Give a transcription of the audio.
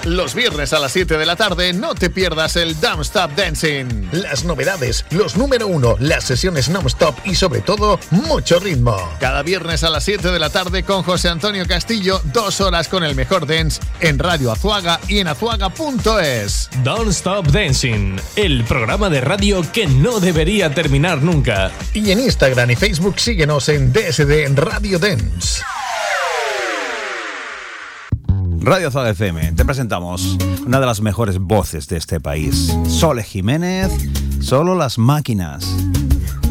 Los viernes a las 7 de la tarde no te pierdas el Don't Stop Dancing. Las novedades, los número 1, las sesiones non-stop y sobre todo, mucho ritmo. Cada viernes a las 7 de la tarde con José Antonio Castillo, 2 horas con el mejor dance en Radio Azuaga y en azuaga.es. Don't Stop Dancing, el programa de radio que no debería terminar nunca. Y en Instagram y Facebook síguenos en DSD Radio Dance. Radio Azuaga FM, te presentamos una de las mejores voces de este país. Sole Jiménez, Solo las máquinas.